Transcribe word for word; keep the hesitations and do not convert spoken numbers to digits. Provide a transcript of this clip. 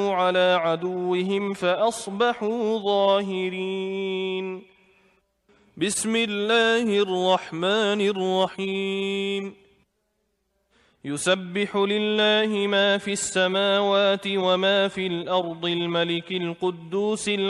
على عدوهم فأصبحوا ظاهرين. بسم الله الرحمن الرحيم. يسبح لله ما في السماوات وما في الأرض الملك القدوس